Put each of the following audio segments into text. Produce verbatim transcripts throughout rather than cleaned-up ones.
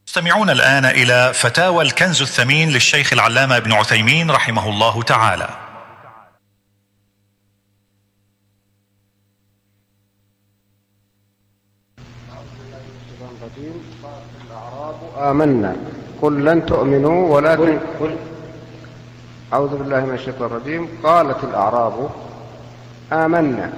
استمعون الآن إلى فتاوى الكنز الثمين للشيخ العلامة ابن عثيمين رحمه الله تعالى. الأعراب آمنا قل لن تؤمنوا ولكن قل أعوذ بالله من الشيطان الرجيم. قالت الأعراب آمنا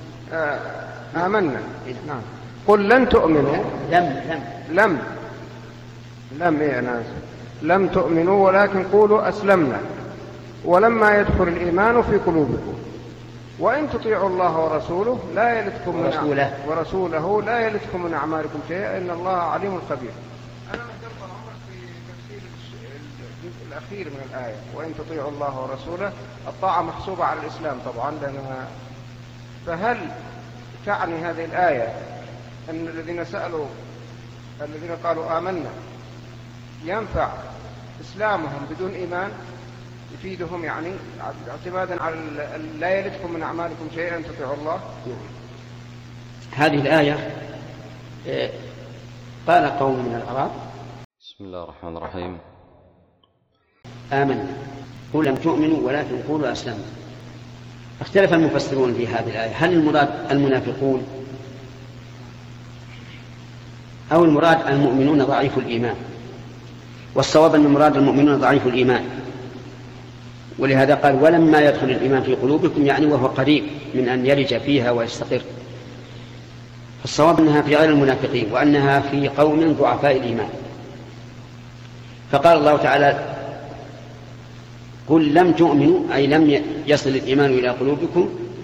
آمنا نعم قل لن تؤمنوا لم لم لم لم إيه أنا لم تؤمنوا ولكن قولوا أسلمنا ولما يدخل الإيمان في قلوبكم وإن تطيعوا الله ورسوله لا يلتكم من ورسوله. ورسوله لا يلتكم من أعمالكم شيئا إن الله عليم خبير. أنا نذكر عمر في تفسير الجزء الأخير من الآية وإن تطيعوا الله ورسوله. الطاعة محسوبة على الإسلام طبعا لأنها. فهل تعني هذه الآية أن الذين سألوا الذين قالوا آمنا ينفع إسلامهم بدون إيمان يفيدهم يعني اعتمادا على لا يلتكم من أعمالكم شيئا أن تطيعوا الله؟ هذه الآية قال قوم من الأعراب بسم الله الرحمن الرحيم آمنا قل لم تؤمنوا ولكن قولوا أسلمنا. اختلف المفسرون في هذه الآية هل المراد المنافقون أو المراد المؤمنون ضعيف الإيمان؟ والصواب أن المراد المؤمنون ضعيف الإيمان، ولهذا قال ولما يدخل الإيمان في قلوبكم يعني وهو قريب من أن يلج فيها ويستقر. الصواب أنها في غير المنافقين وأنها في قوم ضعفاء الإيمان. فقال الله تعالى قل لم تؤمنوا أي لم يصل الإيمان إلى قلوبكم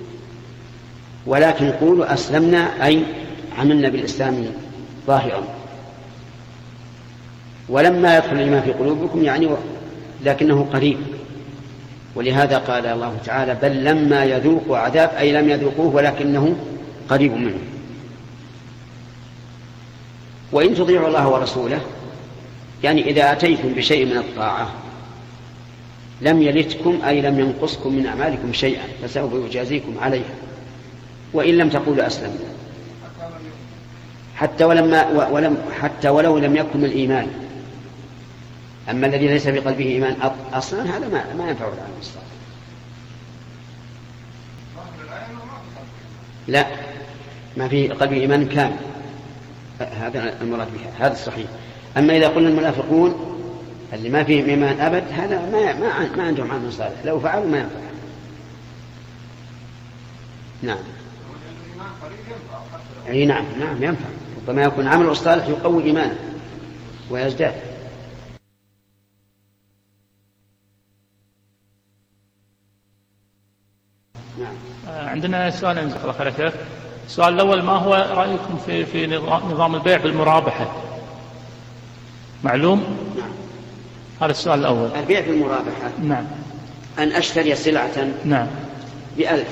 ولكن قولوا أسلمنا أي عملنا بالإسلام ظاهرا. ولما يدخل الإيمان في قلوبكم يعني لكنه قريب، ولهذا قال الله تعالى بل لما يذوقوا عذاب أي لم يذوقوه ولكنه قريب منه. وإن تطيعوا الله ورسوله يعني إذا أتيتم بشيء من الطاعة لم يلتكم أي لم ينقصكم من أعمالكم شيئا فسوف يجازيكم عليها وإن لم تقولوا أسلمنا حتى ولما ولم حتى ولو لم يكن الإيمان. أما الذي ليس في قلبه إيمان أصلا هذا ما ما ينفع العمل الصالح. لا ما في قلبه إيمان كامل هذا المراد بها هذا الصحيح. أما إذا قلنا المنافقون اللي ما فيهم إيمان أبد هذا ما ما ما عندهم عمل صالح لو فعلوا ما ينفع. نعم أي نعم نعم ينفع ربما يكون عمل الصالح يقوي إيمانه ويزداد. عندنا سؤالين جزاك الله خير يا شيخ. السؤال الأول ما هو رأيكم في في نظام البيع بالمرابحة؟ معلوم؟ نعم. هذا السؤال الأول. البيع بالمرابحة نعم. أن أشتري سلعة نعم بألف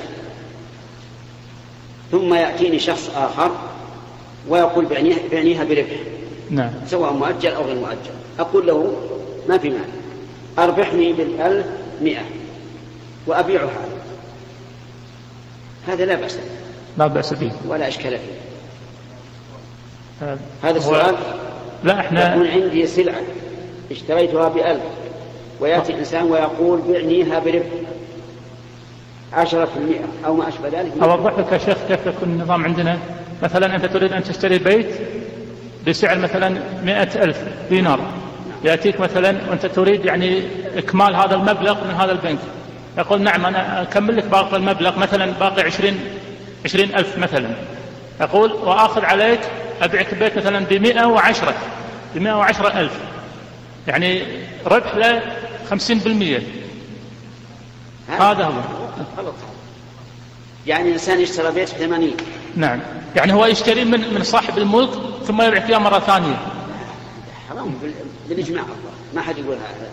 ثم يأتيني شخص آخر ويقول بعنيها بربح نعم سواء مؤجل أو غير مؤجل. أقول له ما في مال أربحني بالألف مئة وأبيعها هذا لا بأس لا بأس به ولا إشكال فيه. آه. هذا السؤال لا إحنا يكون عندي سلعة اشتريتها بألف ويأتي إنسان ويقول بعنيها بربح عشرة في المئة أو ما أشبه ذلك. أوضح لك يا شيخ كيف يكون النظام عندنا. مثلا أنت تريد أن تشتري بيت بسعر مثلا مئة ألف دينار يأتيك مثلا وأنت تريد يعني إكمال هذا المبلغ من هذا البنك يقول نعم أنا أكمل لك باقي المبلغ مثلا باقي عشرين عشرين ألف مثلا يقول وآخذ عليك أبيعك البيت مثلا بمئة وعشرة بمئة وعشرة ألف يعني ربح له خمسين بالمئة. هذا هو غلط. يعني الإنسان يشتري بيت ثمانين نعم يعني هو يشتري من من صاحب الملك ثم يبيع فيها مرة ثانية. حرام بالإجماع الله ما حد يقول هذا.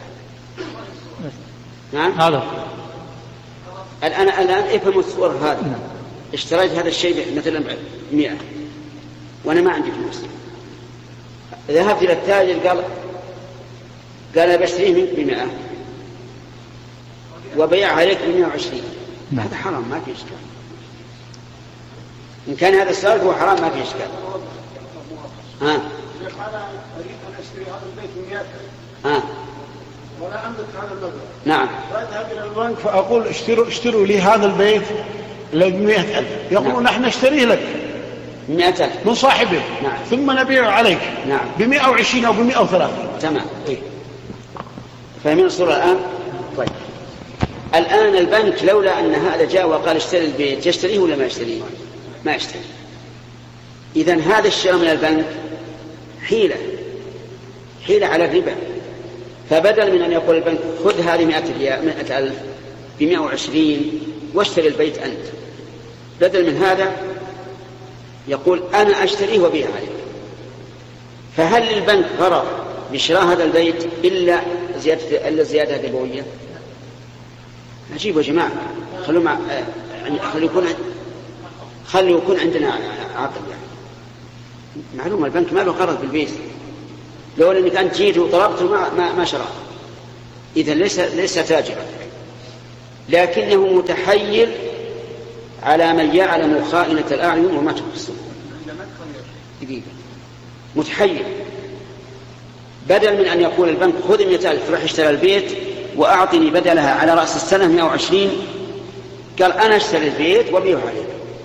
نعم هذا الآن الآن افهم الصورة هذه. نعم. اشتريت هذا الشيء مثلا مئة وأنا ما عندي فلوس ذهبت إلى التاجر قال قال أنا بشتريه منك بمئة وبيع عليك بمئة وعشرين. نعم. هذا حرام ما في إشكال. إن كان هذا السؤال هو حرام ما في إشكال. ها أنا أريد أن أشتري هذا البيت بمئة آه. ولا أملك هذا المبلغ. نعم. فأذهب إلى البنك فأقول اشتروا اشتروا لي هذا البيت بمئة ألف. يقولون نحن نشتريه لك مئة ألف من صاحبه. نعم. ثم نبيعه عليك. نعم. بمئة وعشرين أو بمئة وثلاثين. تمام. إيه؟ فاهمين الصورة الآن؟ طيب. الآن البنك لولا أن هذا جاء وقال اشتري البيت يشتريه ولا ما يشتريه؟ ما يشتري. إذن هذا الشراء من البنك حيلة حيلة على الربا. فبدل من أن يقول البنك خذ هذه مئة ألف بمئة وعشرين واشتري البيت أنت، بدل من هذا يقول أنا أشتريه وبيع عليك. فهل للبنك غرض بشراء هذا البيت إلا زيادة إلا زيادة ربوية؟ عجيب يا جماعة. خلوا مع خلوا يكون خلوا يكون عندنا عقل يعني. معلومة البنك ما له غرض بالبيت، لو أنك أنت جيت وطلبته ما ما, ما شراه. إذا ليس ليس تاجرا، لكنه متحيل على من يعلم خائنة الأعين وما تخفي الصدور. دقيقة. متحيل. بدل من أن يقول البنك خذ مئة ألف روح اشتري البيت وأعطني بدلها على رأس السنة مئة وعشرين، قال أنا اشتري البيت وبيعه عليك.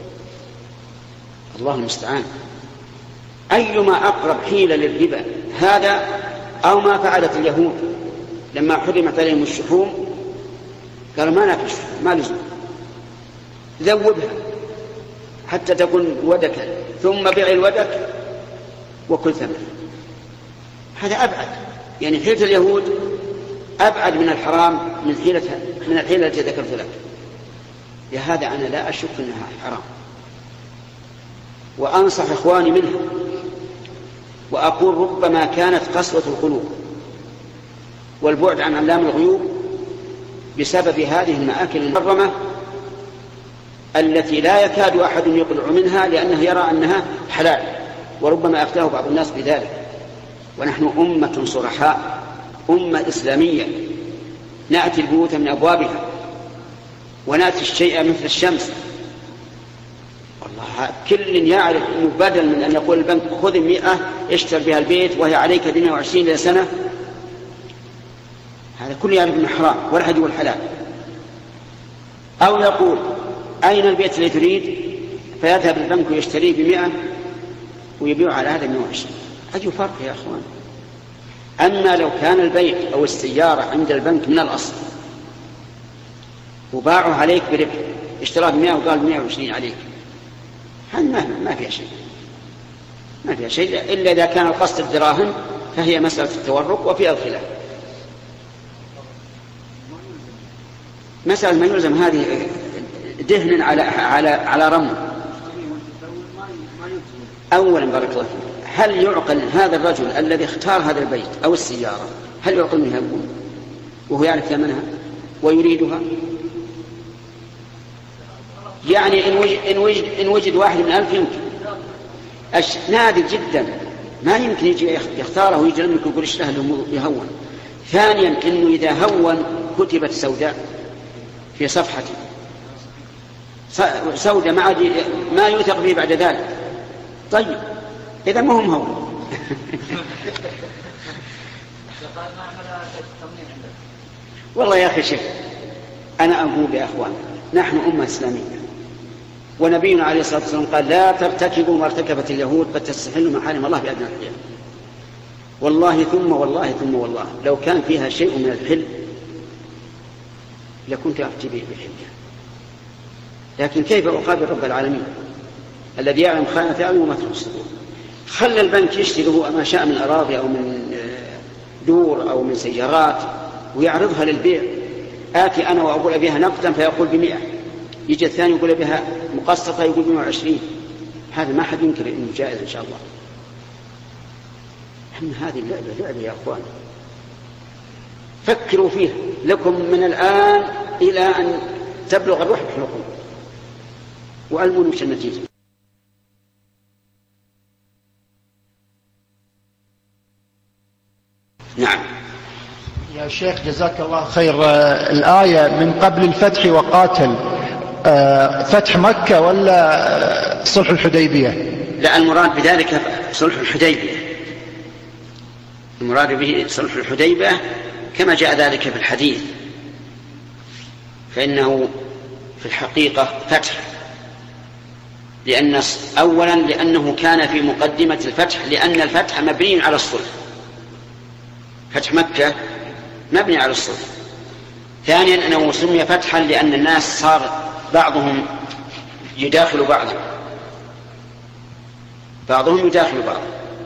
الله المستعان. أيما أقرب حيلة للربا، هذا أو ما فعلت اليهود لما حرمت عليهم الشحوم، قالوا ما ناكل الشحوم ما لزم، ذوبها حتى تكون ودكا ثم بيع الودك وكل ثمن. هذا أبعد، يعني حيلة اليهود أبعد من الحرام من حيلة من الحيلة التي ذكرت لك. لهذا أنا لا أشك أنها حرام، وأنصح إخواني منها، وأقول ربما كانت قسوة القلوب والبعد عن علام الغيوب بسبب هذه المآكل المحرمة التي لا يكاد أحد يقلع منها لأنه يرى أنها حلال، وربما أفتاه بعض الناس بذلك. ونحن أمة صرحاء، أمة إسلامية، نأتي البيوت من أبوابها ونأتي الشيء مثل الشمس. والله كل يعرف أنه بدل من أن يقول البنك خذ مئة اشتر بها البيت وهي عليك مئة وعشرين سنة، هذا كل يعرف أنه حرام ولا يقول حلال. أو يقول أين البيت الذي تريد فيذهب البنك ويشتريه بمئة ويبيع على هذا مئة وعشرين. أي فرق يا أخوان؟ أما لو كان البيت أو السيارة عند البنك من الأصل وباعوا عليك بربح، اشتراه بمئة وقال مئة وعشرين عليك، هذا ما فيها شيء، ما فيها شيء إلا إذا كان القصد الدراهم فهي مسألة التورق وفيها الخلاف. مسألة ما يلزم هذه دهن على على على رمل. أولا بارك الله فيك، هل يعقل هذا الرجل الذي اختار هذا البيت أو السيارة هل يعقل منها يقول وهو يعرف ثمنها ويريدها؟ يعني إن وجد, إن وجد, إن وجد واحد من ألف يمكن، نادر جدا، ما يمكن يجي يختاره ويجي لم يكن يقول اشتهى يهون. ثانيا إنه إذا هون كتبت سوداء في صفحته، سوداء ما ما يوثق به بعد ذلك. طيب إذا ما هم هون. والله يا أخي شيخ، أنا أقول يا أخوان نحن أمة إسلامية، ونبينا عليه الصلاة والسلام قال لا ترتكبوا ما ارتكبت اليهود فتستحلوا محارم الله بأدنى الحيل. والله ثم والله ثم والله لو كان فيها شيء من الحل لكنت أفتي به بحجة، لكن كيف أقابل رب العالمين الذي يعلم خائنة الأعين وما تخفي الصدور؟ خلى البنك يشتري ما شاء من أراضي أو من دور أو من سيارات ويعرضها للبيع. آتي أنا وأقول أبيها نقدا فيقول بمئة، يجي الثاني يقول أبيها مقسطة يقول بمئة وعشرين. هذا ما حد ينكر إنه جائز إن شاء الله. هم هذه اللعبة لعبة يا أخوان، فكروا فيها لكم من الآن إلى أن تبلغ الروح بحلقكم وألموا وش النتيجة. نعم يا شيخ جزاك الله خير، الآية من قبل الفتح وقاتل فتح مكة ولا صلح الحديبية؟ لا، المراد بذلك صلح الحديبية، المراد به صلح الحديبية كما جاء ذلك في الحديث، فإنه في الحقيقة فتح، لأن أولا لأنه كان في مقدمة الفتح، لأن الفتح مبني على الصلح، فتح مكة مبني على الصلح. ثانيا أنه سمي فتحا لأن الناس صار بعضهم يداخل بعضا بعضهم يداخل بعض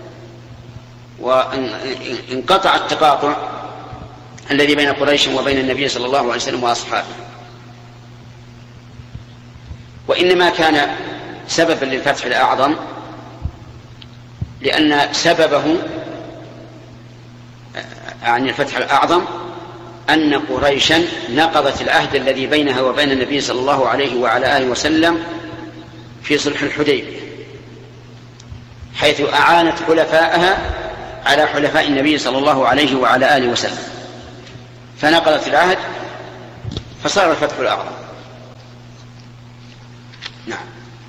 وانقطع التقاطع الذي بين قريش وبين النبي صلى الله عليه وسلم وأصحابه. وإنما كان سببا للفتح الأعظم لأن سببه عن الفتح الأعظم أن قريشا نقضت العهد الذي بينها وبين النبي صلى الله عليه وعلى آله وسلم في صلح الحديبية، حيث أعانت حلفاءها على حلفاء النبي صلى الله عليه وعلى آله وسلم، فنقضت العهد فصار الفتح الأعظم. نعم.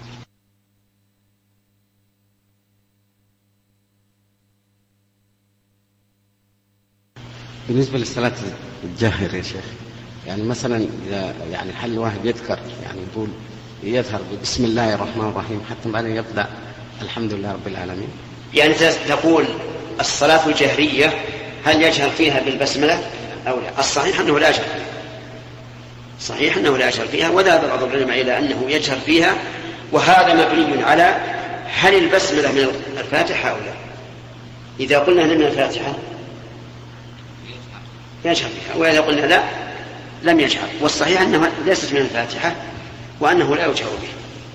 بالنسبة للصلاة الجاهر يا شيخ، يعني مثلا إذا يعني الحل واحد يذكر يعني يقول يظهر بسم الله الرحمن الرحيم حتى بعدين يبدأ الحمد لله رب العالمين، يعني تقول الصلاة الجهرية هل يجهر فيها بالبسملة أو لا؟ الصحيح أنه لا يجهر فيها، صحيح أنه لا يجهر فيها، وذهب بعض العلماء إلى أنه يجهر فيها، وهذا مبني على هل البسملة من الفاتحة أو لا. إذا قلنا من الفاتحة يجهر فيها، وإذا قلنا لا لم يجهر، والصحيح أنها ليست من الفاتحة وأنه لا يجهر به.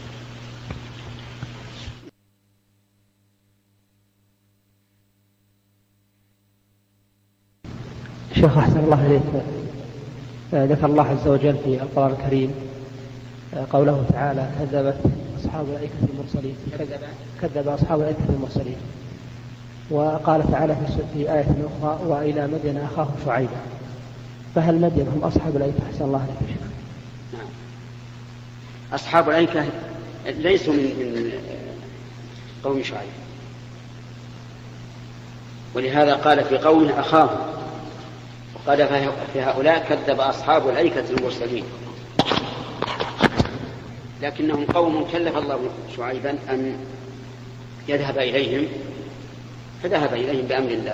شيخ أحسن الله إليك، ذكر الله عز وجل في القرآن الكريم قوله تعالى كذبت أصحاب الأيكة المرسلين، كذب أصحاب الأيكة المرسلين، وقال تعالى في آية أخرى وإلى مدين أخاهم شعيبا، فهل مدين هم أصحاب الأيكة؟ أحسن الله إليك شيخ. نعم، أصحاب الأيكة ليسوا من قوم شعيب، ولهذا قال في قومه أخاهم، وقال في هؤلاء كذب أصحاب الأيكة المرسلين، لكنهم قوم كلف الله شعيبا أن يذهب إليهم فذهب إليهم بأمر الله.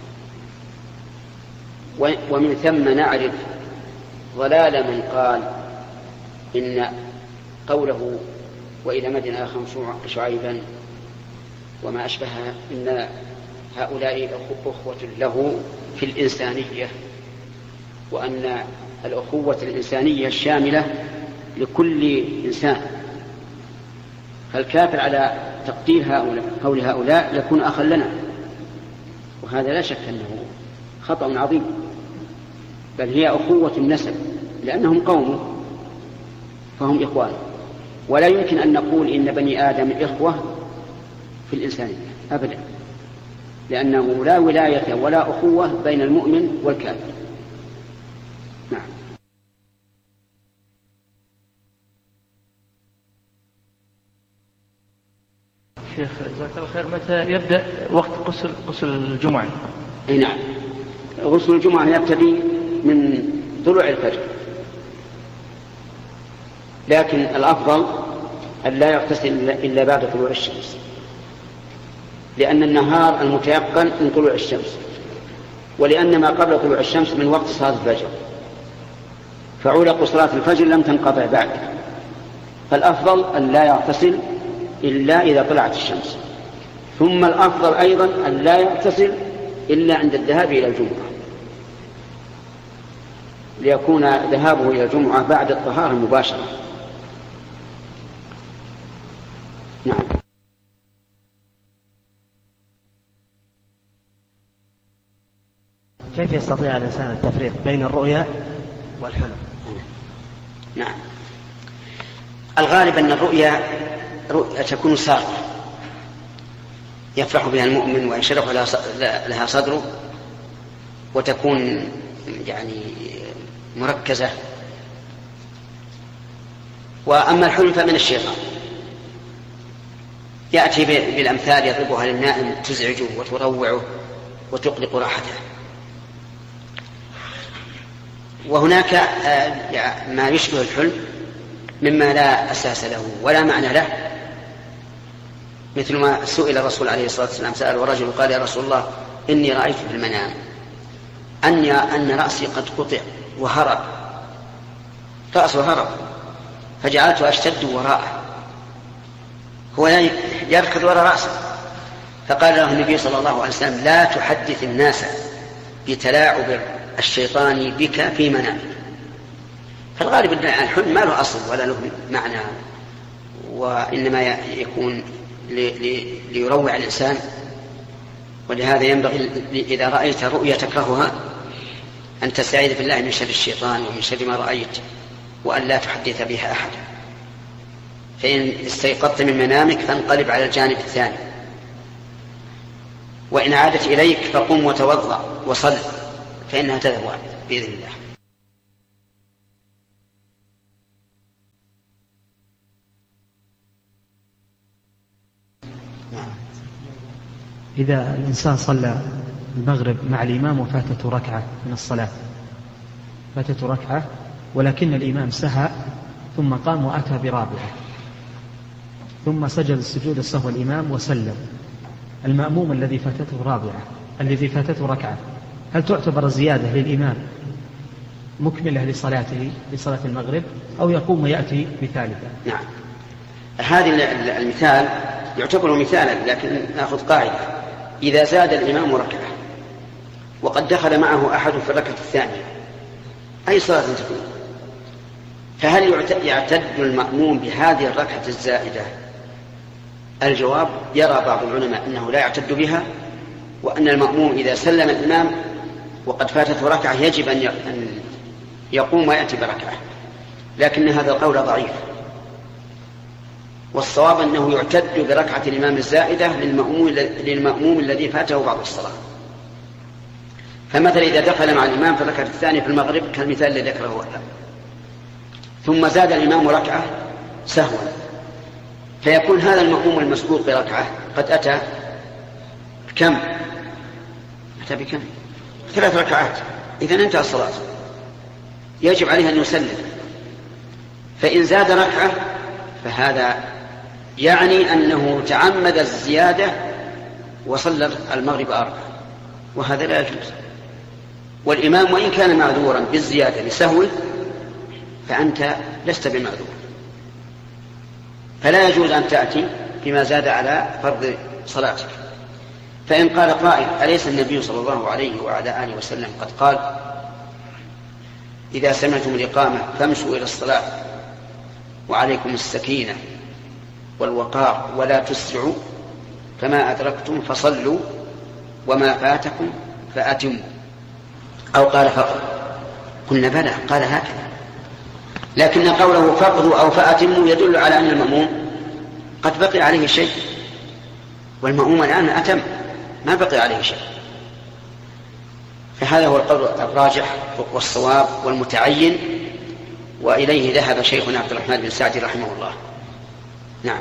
ومن ثم نعرف ضلال من قال إن قوله وإلى مدين أخاهم شعيبا وما أشبهها إن هؤلاء أخوة له في الإنسانية، وأن الأخوة الإنسانية الشاملة لكل إنسان، فالكافر على تقدير هؤلاء قول هؤلاء يكون أخا لنا، وهذا لا شك أنه خطأ عظيم، بل هي أخوة النسب لأنهم قوم فهم إخوان، ولا يمكن أن نقول إن بني آدم إخوة في الإنسانية أبدا، لأنه لا ولاية ولا أخوة بين المؤمن والكافر. نعم. شيخ جزاك الله خير، متى يبدأ وقت غسل غسل الجمعة؟ أي نعم، غسل الجمعة يبتدي من طلوع الفجر، لكن الأفضل أن لا يغتسل إلا بعد طلوع الشمس، لأن النهار المتيقن من طلوع الشمس، ولأن ما قبل طلوع الشمس من وقت صلاة الفجر، فعلق صلاة الفجر لم تنقطع بعد، فالأفضل أن لا يغتسل إلا إذا طلعت الشمس، ثم الأفضل أيضا أن لا يغتسل إلا عند الذهاب إلى الجمعة، ليكون ذهابه إلى الجمعة بعد الطهارة مباشرة. نعم. كيف يستطيع الإنسان التفريق بين الرؤيا والحلم؟ نعم، الغالب أن الرؤيا رؤيا تكون سارة يفرح بها المؤمن وينشرح لها صدره، وتكون يعني مركزة. وأما الحلم فمن الشيطان، يأتي بالأمثال يضربها للنائم تزعجه وتروعه وتقلق راحته. وهناك ما يشبه الحلم مما لا أساس له ولا معنى له، مثل ما سئل الرسول عليه الصلاة والسلام، سأل رجل قال يا رسول الله إني رأيت في المنام أن أن رأسي قد قطع وهرب، رأسه هرب، فجعلت أشتد وراءه، هو يركض وراء رأسه. فقال له النبي صلى الله عليه وسلم لا تحدث الناس بتلاعب الشيطان بك في منامك. فالغالب أن الحلم ما له أصل ولا له معنى، وإنما يكون ليروع الإنسان. ولهذا ينبغي إذا رأيت رؤيا تكرهها أن تستعيذ بالله من شر الشيطان ومن شر ما رأيت، وأن لا تحدث بها أحدا. فإن استيقظت من منامك فانقلب على الجانب الثاني، وإن عادت إليك فقم وتوضأ وصل، فإنها تذهب بإذن الله. إذا الإنسان صلى المغرب مع الإمام وفاتته ركعة من الصلاة، فاتته ركعة ولكن الإمام سهى ثم قام وأتى برابعة، ثم سجد السجود السهو الإمام وسلم، المأموم الذي فاتته رابعة الذي فاتته ركعة هل تعتبر زيادة للإمام مكملة لصلاته لصلاة المغرب أو يقوم ويأتي بثالثة؟ نعم، هذا المثال يعتبر مثالا، لكن نأخذ قاعدة: إذا زاد الإمام ركعة وقد دخل معه أحد في الركعة الثانية أي صلاة تكون، فهل يعتد المأموم بهذه الركعة الزائدة؟ الجواب: يرى بعض العلماء أنه لا يعتد بها، وأن المأموم إذا سلم الإمام وقد فاتته ركعة يجب أن يقوم ويأتي بركعة، لكن هذا القول ضعيف، والصواب أنه يعتد بركعة الإمام الزائدة للمأموم, للمأموم الذي فاته بعض الصلاة. فمثلا إذا دخل مع الإمام في الركعة الثانية في المغرب كالمثال الذي ذكره هذا، ثم زاد الإمام ركعة سهوا، فيكون هذا المأموم المسبوق بركعة قد أتى كم؟ أتى بكم؟ ثلاث ركعات، إذن انتهى الصلاة، يجب عليه أن يسلم. فإن زاد ركعة فهذا يعني أنه تعمد الزيادة وصلى المغرب أربعة، وهذا لا يجوز. والإمام وإن كان معذورا بالزيادة لسهوه فأنت لست بمعذور، فلا يجوز أن تأتي فيما زاد على فرض صلاتك. فإن قال قائل: أليس النبي صلى الله عليه وعلى آله وسلم قد قال: إذا سمعتم الإقامة فامشوا إلى الصلاة وعليكم السكينة والوقار ولا تسرعوا، فما أدركتم فصلوا وما فاتكم فأتموا، أو قال فقط؟ قلنا بلى، قال هكذا، لكن قوله فقضوا أو فأتموا يدل على أن المأموم قد بقي عليه شيء، والمأموم الآن أتم، ما بقي عليه شيء. فهذا هو القول الراجح والصواب والمتعين، وإليه ذهب شيخنا عبد الرحمن بن سعدي رحمه الله. نعم.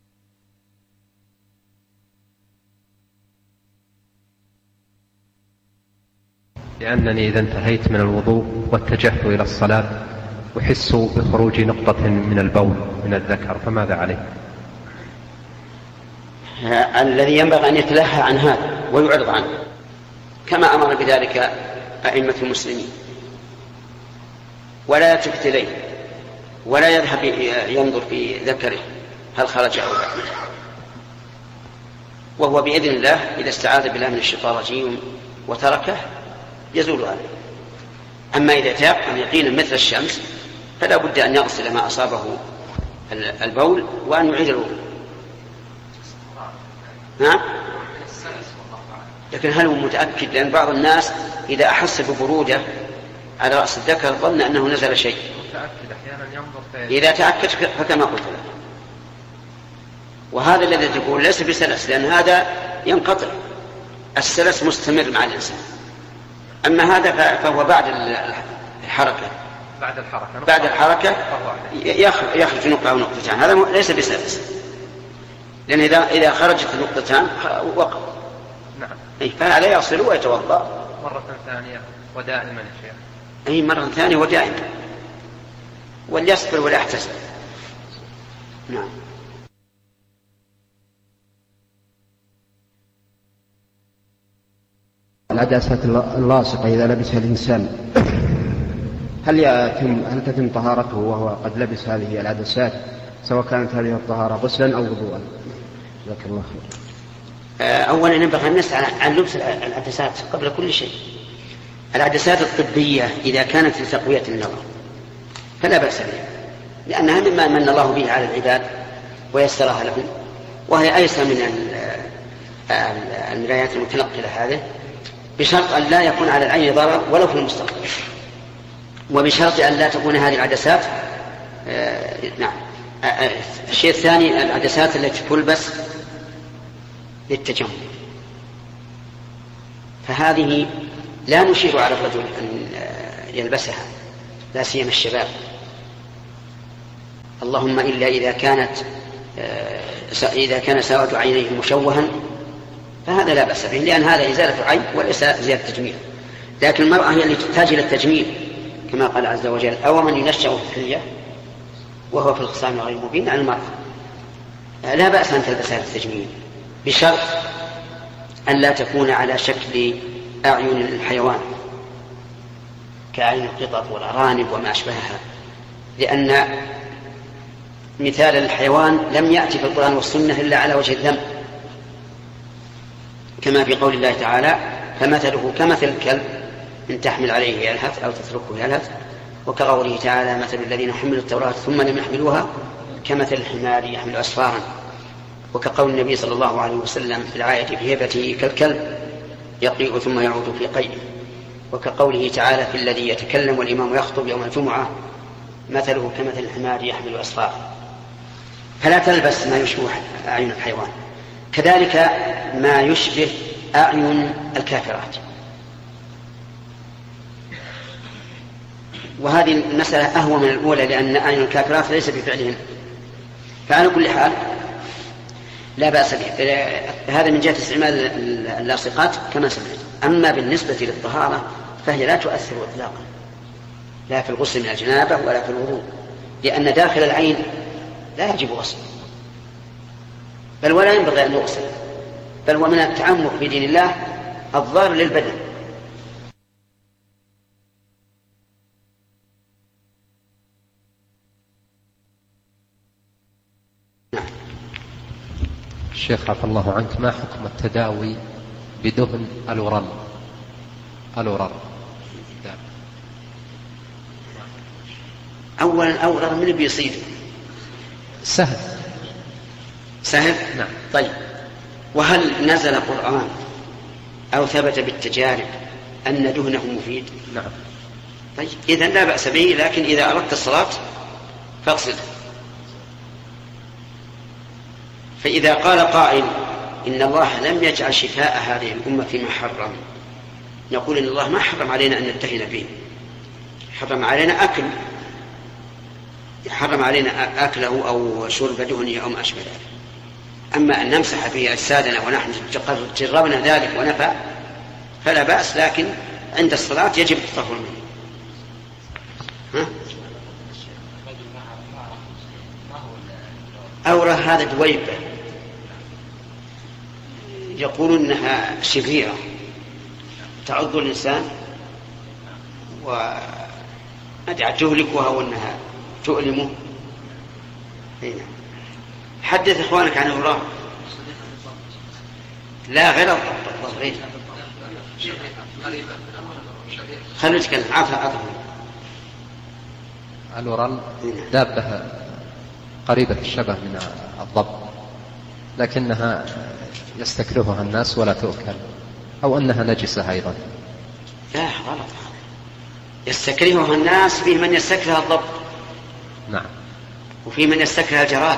لأنني إذا انتهيت من الوضوء واتجهت إلى الصلاة أحس بخروج نقطة من البول من الذكر، فماذا عليه؟ الذي ينبغي أن يتلهى عن هذا ويعرض عنه، كما أمر بذلك أئمة المسلمين، ولا يلتفت إليه ولا يذهب ينظر في ذكره هل خرج أو لا، وهو بإذن الله إذا استعاذ بالله من الشيطان الرجيم وتركه يزول هذا. أما إذا تيقن يقينا مثل الشمس فلا بد أن يغسل ما أصابه البول وأن يعيد الوضوء. نعم، لكن هل هو متأكد؟ لأن بعض الناس إذا أحس ببرودة على رأس الذكر ظن أنه نزل شيء. إذا تأكد فكما قلت له، وهذا الذي تقول ليس بسلس، لأن هذا ينقطع، السلس مستمر مع الإنسان. أما هذا فهو بعد الحركة بعد الحركة بعد الحركة يخرج نقطة أو نقطتان، هذا ليس بسلس، لأن إذا إذا خرجت النقطتان وقف. نعم. أي فهذا يغسل ويتوضأ مرة ثانية ودائما يا شيخ. أي مرة ثانية ودائما، وليصبر ولا يحتسب. نعم. العدسات اللاصقة إذا لبسها الإنسان هل يتم هل تتم طهارته وهو قد لبس هذه العدسات، سواء كانت هذه الطهارة غسلا أو وضوءا؟ جزاك الله خير. أولا ينبغي أن نسأل عن لبس العدسات قبل كل شيء. العدسات الطبية إذا كانت لتقوية النظر فلا بأس بها، لأنها مما من الله به على العباد ويسرها لهم، وهي أيسر من المرايات المتنقلة هذه، بشرط أن لا يكون على العين ضرر ولو في المستقبل، وبشرط أن لا تكون هذه العدسات آه نعم آه الشيء الثاني العدسات التي تلبس للتجمل، فهذه لا نشير على الرجل أن يلبسها، لا سيما الشباب، اللهم إلا إذا كانت آه إذا كان سواد عينيه مشوها فهذا لا بأس به، لأن هذا إزالة عين وليس زيادة تجميل. لكن المرأة هي اللي تحتاج إلى التجميل كما قال عز وجل: أو من ينشأ في الحلية وهو في الخصام غير مبين. عن المرأة لا بأس أن تلبسها للتجميل، بشرط أن لا تكون على شكل أعين الحيوان كأعين القطط والأرانب وما أشبهها، لأن مثال الحيوان لم يأتي في القرآن والسنة إلا على وجه الذم، كما في قول الله تعالى: فمثله كمثل الكلب إن تحمل عليه يلهث أو تتركه يلهث، وكقوله تعالى: مثل الذين حملوا التوراة ثم لم يحملوها كمثل الحمار يحمل أسفارا، وكقول النبي صلى الله عليه وسلم في الآية في هبته: كالكلب يقيء ثم يعود في قيء، وكقوله تعالى في الذي يتكلم والإمام يخطب يوم الجمعة: مثله كمثل الحمار يحمل أسفارا. فلا تلبس ما يشبه أعين الحيوان، كذلك ما يشبه أعين الكافرات. وهذه المسألة أهون من الأولى، لأن أعين الكافرات ليس بفعلهم، فعلى كل حال لا بأس به. هذا من جهة استعمال اللاصقات كما سمعت. أما بالنسبة للطهارة فهي لا تؤثر إطلاقا، لا في الغسل من الجنابة ولا في الوضوء، لأن داخل العين لا يجب غسل، بل ولا ينبغي أن يغسل، بل ومن التعمق في دين الله الضار للبدن. الشيخ عفى الله عنك، ما حكم التداوي بدهن الورل؟ الورل أولا أورل من بيصير سهل سهل نعم. طيب، وهل نزل قرآن أو ثبت بالتجارب أن دهنه مفيد؟ نعم. طيب إذن لا بأس به، لكن إذا أردت الصلاة فاغسل. فإذا قال قائل إن الله لم يجعل شفاء هذه الأمة فيما حرم، نقول إن الله ما حرم علينا أن نتهن به، حرم علينا أكل حرم علينا أكله أو شرب دهنه أو ما أشبه ذلك. أما أن نمسح به أجسادنا ونحن جربنا ذلك ونفع فلا بأس، لكن عند الصلاة يجب التطهر منه. ها؟ أورى هذا دويبة يقولون إنها شريرة تعض الإنسان وأدعى تهلكها وأنها تؤلمه. هنا حدث إخوانك عن الأوراق. لا غير الضغط، خلوا يتكلم. عفا عفا الورل دابة قريبة الشبه من الضب، لكنها يستكرهها الناس ولا تؤكل، أو أنها نجسة أيضا. لا غلط، يستكرهها الناس، فيه من يستكره الضب نعم، وفي من يستكره الجراد.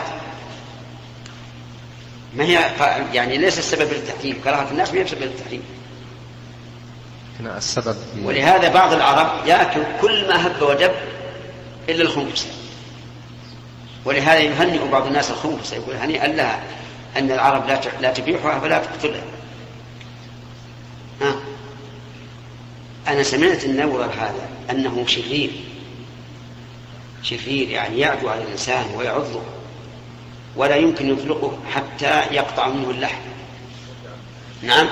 ما هي يعني ليس السبب للتحريم، كراهة الناس ما هي السبب للتحريم. السبب ولهذا بعض العرب يأكل كل ما هب ودب إلا الخنفس، ولهذا يهنئ بعض الناس الخنفس، يقول هنيئا لها أن العرب لا لا تبيحها فلا تقتلها. أنا سمعت النور هذا أنه شرير شرير يعني يعدو على الإنسان ويعضه ولا يمكن يطلقه حتى يقطع منه اللحم. نعم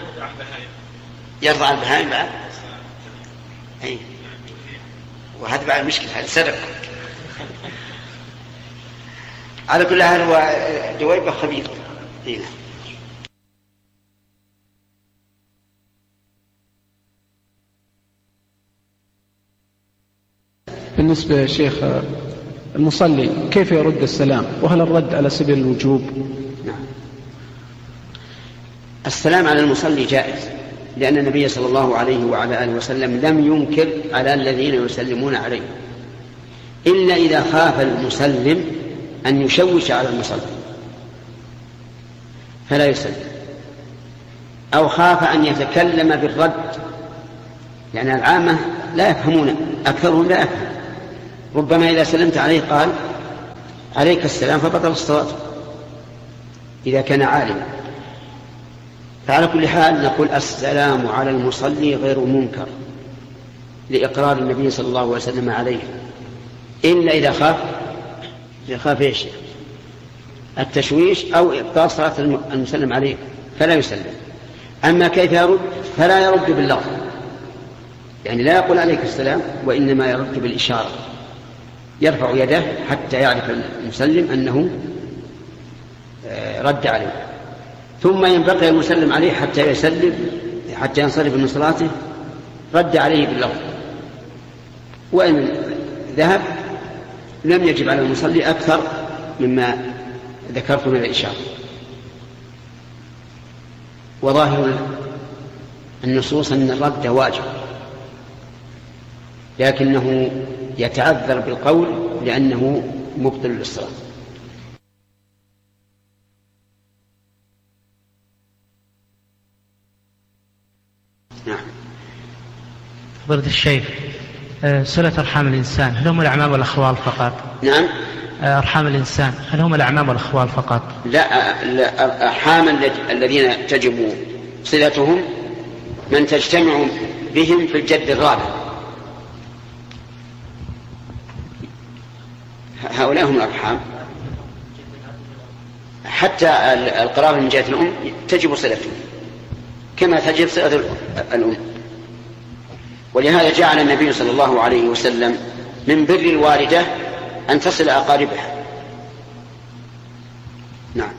يرضع البهائم بعد. أي وهذا بعد مشكلة، هذا سرق. على كل حال هو دويبة خبيثة. هنا بالنسبة يا شيخ المصلي كيف يرد السلام، وهل الرد على سبيل الوجوب؟ نعم. السلام على المصلي جائز، لأن النبي صلى الله عليه وعلى آله وسلم لم ينكر على الذين يسلمون عليه، إلا إذا خاف المسلم أن يشوش على المصلي فلا يسلم، أو خاف أن يتكلم بالرد، لأن يعني العامة لا يفهمون، أكثرهم لا يفهم. ربما إذا سلمت عليه قال عليك السلام فبطل الصلاة إذا كان عالما. فعلى كل حال نقول السلام على المصلي غير منكر لإقرار النبي صلى الله عليه وسلم عليه، إلا إذا خاف إذا خاف إيش التشويش أو إبطال صلاة المسلم عليه فلا يسلم. أما كيف يرد فلا يرد باللفظ، يعني لا يقول عليك السلام، وإنما يرد بالإشارة، يرفع يده حتى يعرف المسلم أنه رد عليه، ثم ينبغي المسلم عليه حتى يسلم حتى ينصرف من صلاته رد عليه باللفظ. وإن ذهب لم يجب على المصلي أكثر مما ذكرت من الإشارة. وظاهر النصوص أن الرد واجب، لكنه يتعذر بالقول لأنه مبطل للصلاة. نعم. فضيلة الشيخ، صلة أرحام الإنسان هل هم الأعمام والأخوال فقط؟ نعم. أرحام الإنسان هل هم الأعمام والأخوال فقط؟ لا, لا أرحام الذين تجب صلتهم من تجتمع بهم في الجد الرابع، هؤلاء هم الأرحام. حتى القرابة من جهة الأم تجب صلتهم كما تجب صلة الأم. ولهذا جعل النبي صلى الله عليه وسلم من بر الوالدة أن تصل أقاربها. نعم.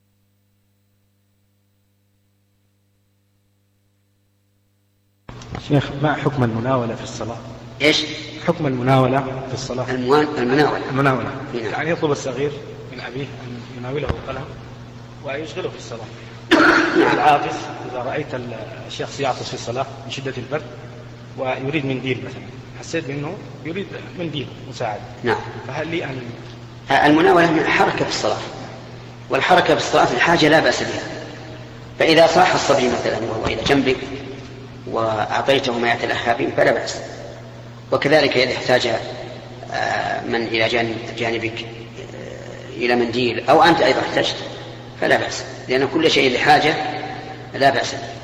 شيخ، ما حكم المناولة في الصلاة؟ إيش؟ حكم المناولة في الصلاة؟ المناولة المناولة يعني يطلب الصغير من أبيه أن يناوله قلم ويشغله في الصلاة. العاطس إذا رأيت الشخص يعطس في الصلاة من شدة البرد ويريد منديل مثلا، حسيت بأنه يريد منديل مساعد، نعم، فهل لي أن المناولة من حركة في الصلاة، والحركة في الصلاة الحاجة لا بأس بها. فإذا صاح الصبي مثلا وهو إلى جنبك وأعطيته ما يتلهى به فلا بأس. وكذلك إذا احتاج من إلى جانب جانبك إلى منديل أو أنت أيضا احتجت فلا بأس، لأن كل شيء لحاجة لا بأس به.